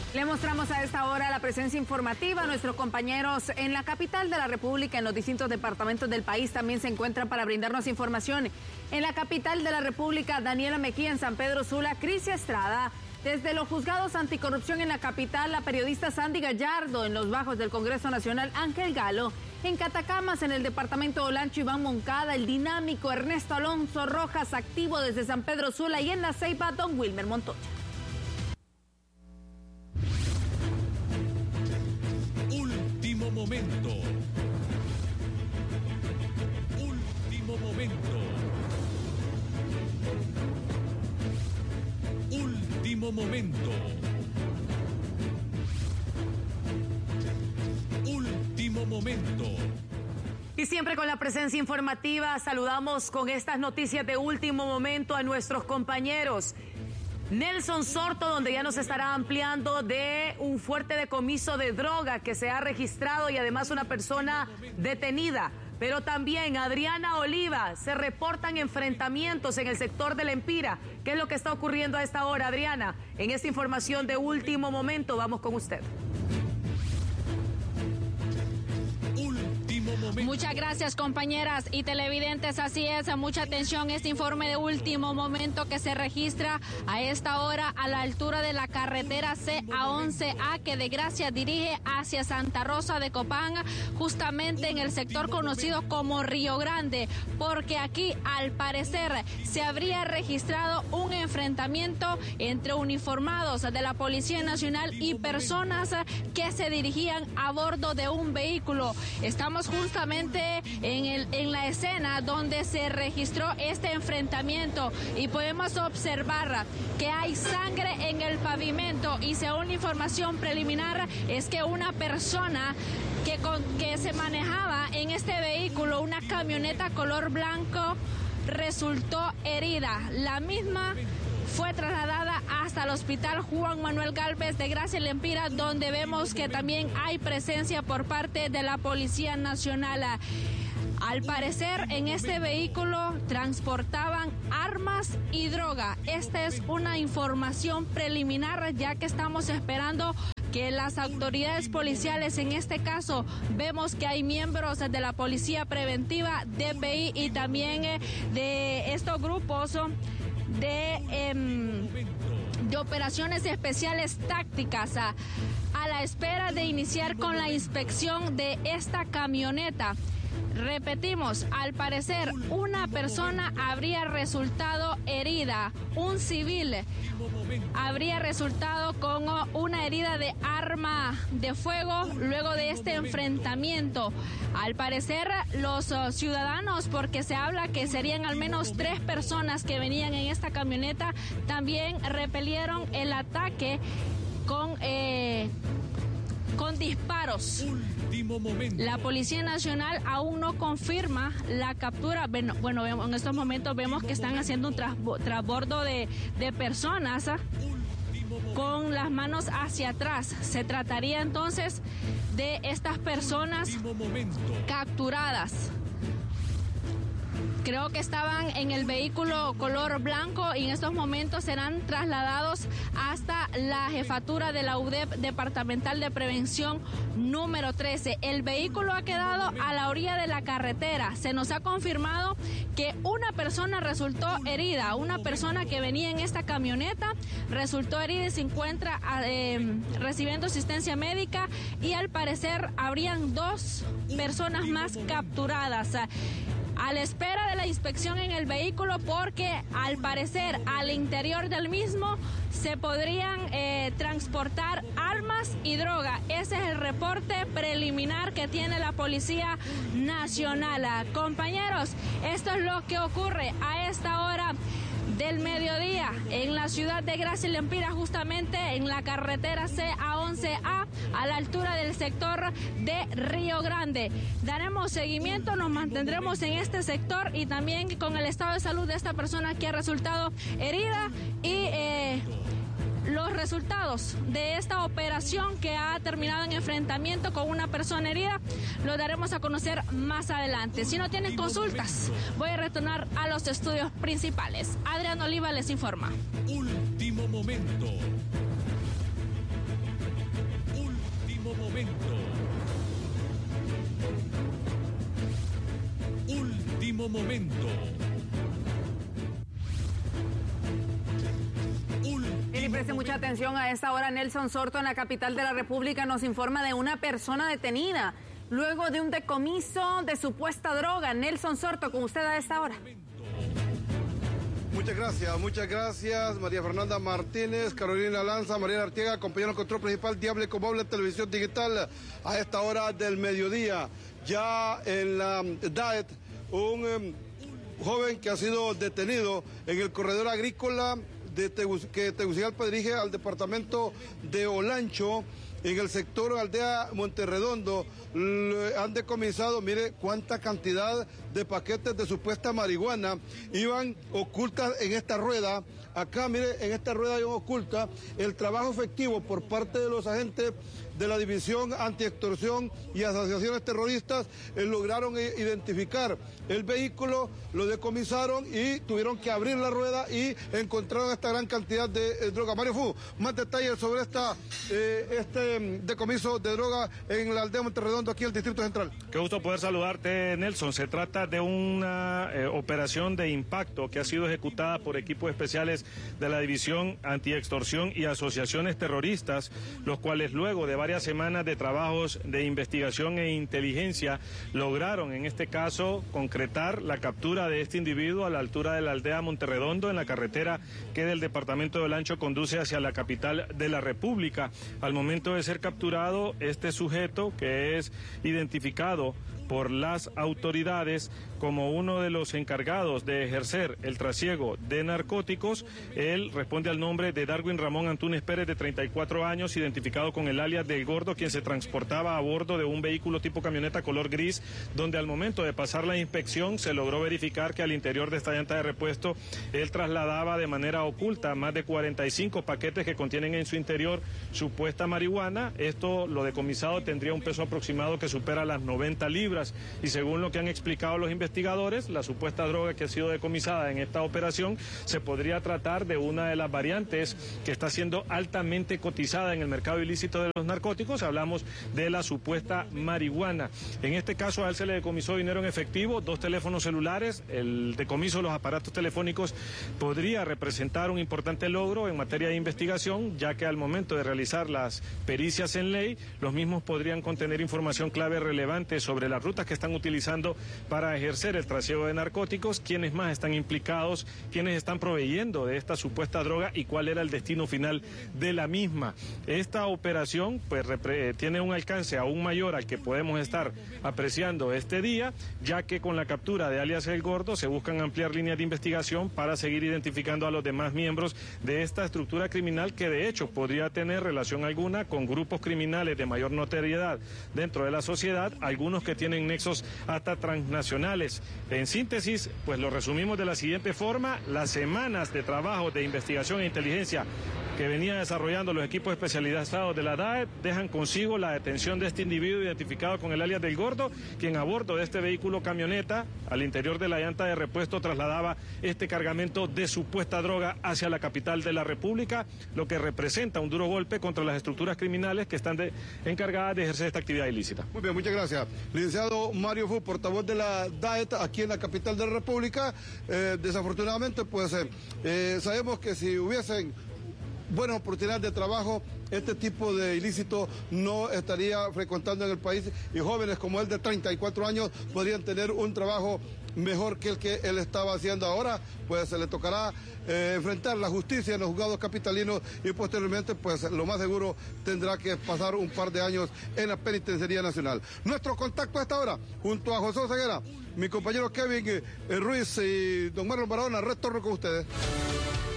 Le mostramos a esta hora la presencia informativa. Nuestros compañeros en la capital de la República, en los distintos departamentos del país, también se encuentran para brindarnos información. En la capital de la República, Daniela Mejía; en San Pedro Sula, Crisia Estrada. Desde los juzgados anticorrupción en la capital, la periodista Sandy Gallardo; en los bajos del Congreso Nacional, Ángel Galo; en Catacamas, en el departamento de Olancho, Iván Moncada; el dinámico Ernesto Alonso Rojas, activo desde San Pedro Sula; y en La Ceiba, don Wilmer Montoya. Último momento. Último momento. Último momento. Último momento. Y siempre con la presencia informativa, saludamos con estas noticias de último momento a nuestros compañeros. Nelson Sorto, donde ya nos estará ampliando de un fuerte decomiso de droga que se ha registrado y además una persona detenida. Pero también Adriana Oliva, se reportan enfrentamientos en el sector de Lempira. ¿Qué es lo que está ocurriendo a esta hora, Adriana? En esta información de último momento, vamos con usted. Muchas gracias, compañeras y televidentes. Así es, mucha atención, este informe de último momento que se registra a esta hora a la altura de la carretera CA11A que de Gracia dirige hacia Santa Rosa de Copán, justamente en el sector conocido como Río Grande, porque aquí al parecer se habría registrado un enfrentamiento entre uniformados de la Policía Nacional y personas que se dirigían a bordo de un vehículo. Estamos justamente en la escena donde se registró este enfrentamiento y podemos observar que hay sangre en el pavimento, y según la información preliminar es que una persona que se manejaba en este vehículo, una camioneta color blanco, resultó herida. La misma fue trasladada hasta el hospital Juan Manuel Gálvez de Gracia Lempira, donde vemos que también hay presencia por parte de la Policía Nacional. Al parecer, en este vehículo transportaban armas y droga. Esta es una información preliminar, ya que estamos esperando que las autoridades policiales, en este caso, vemos que hay miembros de la Policía Preventiva, DPI y también de estos grupos de operaciones especiales tácticas a la espera de iniciar con la inspección de esta camioneta. Repetimos, al parecer una persona habría resultado herida, un civil habría resultado con una herida de arma de fuego luego de este enfrentamiento. Al parecer los ciudadanos, porque se habla que serían al menos 3 personas que venían en esta camioneta, también repelieron el ataque con disparos. La Policía Nacional aún no confirma la captura. Bueno, en estos momentos vemos que están haciendo un transbordo de personas con las manos hacia atrás. Se trataría entonces de estas personas capturadas. Creo que estaban en el vehículo color blanco y en estos momentos serán trasladados hasta la jefatura de la UDEP Departamental de Prevención número 13. El vehículo ha quedado a la orilla de la carretera. Se nos ha confirmado que una persona resultó herida, una persona que venía en esta camioneta resultó herida y se encuentra recibiendo asistencia médica, y al parecer habrían 2 personas más capturadas. A la espera de la inspección en el vehículo, porque al parecer al interior del mismo se podrían transportar armas y droga. Ese es el reporte preliminar que tiene la Policía Nacional. Compañeros, esto es lo que ocurre a esta hora del mediodía en la ciudad de Gracia Lempira, justamente en la carretera CA11A a la altura del sector de Río Grande. Daremos seguimiento, nos mantendremos en este sector y también con el estado de salud de esta persona que ha resultado herida y los resultados de esta operación que ha terminado en enfrentamiento con una persona herida lo daremos a conocer más adelante. Si no tienen consultas, voy a retornar a los estudios principales. Adriana Oliva les informa. Último momento. momento. Último momento. Y preste mucha atención a esta hora. Nelson Sorto, en la capital de la República, nos informa de una persona detenida luego de un decomiso de supuesta droga. Nelson Sorto, con usted a esta hora. Muchas gracias, María Fernanda Martínez, Carolina Lanza, María Artiega, compañero control principal Diable Comable Televisión Digital, a esta hora del mediodía. Ya en la DAET, un joven que ha sido detenido en el corredor agrícola que Tegucigalpa dirige al departamento de Olancho, en el sector aldea Monterredondo. Han decomisado, mire cuánta cantidad de paquetes de supuesta marihuana iban ocultas en esta rueda. Acá, mire, en esta rueda iban oculta el trabajo efectivo por parte de los agentes de la División Antiextorsión y Asociaciones Terroristas. Lograron identificar el vehículo, lo decomisaron y tuvieron que abrir la rueda y encontraron esta gran cantidad de droga. Mario Fu, más detalles sobre este decomiso de droga en la aldea Monterredondo, aquí en el Distrito Central. Qué gusto poder saludarte, Nelson. Se trata de una operación de impacto que ha sido ejecutada por equipos especiales de la División Antiextorsión y Asociaciones Terroristas, los cuales luego de varias semanas de trabajos de investigación e inteligencia lograron en este caso concretar la captura de este individuo a la altura de la aldea Monterredondo, en la carretera que del departamento de Olancho conduce hacia la capital de la República. Al momento de ser capturado, este sujeto, que es identificado por las autoridades como uno de los encargados de ejercer el trasiego de narcóticos, él responde al nombre de Darwin Ramón Antunes Pérez, de 34 años, identificado con el alias del Gordo, quien se transportaba a bordo de un vehículo tipo camioneta color gris, donde al momento de pasar la inspección se logró verificar que al interior de esta llanta de repuesto él trasladaba de manera oculta más de 45 paquetes que contienen en su interior supuesta marihuana. Esto, lo decomisado, tendría un peso aproximado que supera las 90 libras. Y según lo que han explicado los investigadores, la supuesta droga que ha sido decomisada en esta operación se podría tratar de una de las variantes que está siendo altamente cotizada en el mercado ilícito de los narcóticos. Hablamos de la supuesta marihuana. En este caso a él se le decomisó dinero en efectivo, 2 teléfonos celulares. El decomiso de los aparatos telefónicos podría representar un importante logro en materia de investigación, ya que al momento de realizar las pericias en ley, los mismos podrían contener información clave relevante sobre la rutas que están utilizando para ejercer el trasiego de narcóticos, quiénes más están implicados, quiénes están proveyendo de esta supuesta droga y cuál era el destino final de la misma. Esta operación pues tiene un alcance aún mayor al que podemos estar apreciando este día, ya que con la captura de alias El Gordo se buscan ampliar líneas de investigación para seguir identificando a los demás miembros de esta estructura criminal, que de hecho podría tener relación alguna con grupos criminales de mayor notoriedad dentro de la sociedad, algunos que tienen nexos hasta transnacionales. En síntesis, pues lo resumimos de la siguiente forma: las semanas de trabajo de investigación e inteligencia que venían desarrollando los equipos especializados de la DAE dejan consigo la detención de este individuo identificado con el alias del Gordo, quien a bordo de este vehículo camioneta, al interior de la llanta de repuesto, trasladaba este cargamento de supuesta droga hacia la capital de la República, lo que representa un duro golpe contra las estructuras criminales que están encargadas de ejercer esta actividad ilícita. Muy bien, muchas gracias. Licenciado Mario Fu, portavoz de la DAET aquí en la capital de la República. Desafortunadamente, pues sabemos que si hubiesen buenas oportunidades de trabajo, este tipo de ilícito no estaría frecuentando en el país, y jóvenes como él de 34 años podrían tener un trabajo mejor que el que él estaba haciendo ahora. Pues se le tocará enfrentar la justicia en los juzgados capitalinos y posteriormente, pues lo más seguro, tendrá que pasar un par de años en la Penitenciaría Nacional. Nuestro contacto a esta hora, junto a José Oseguera, mi compañero Kevin Ruiz y don Marlon Barahona, retorno con ustedes.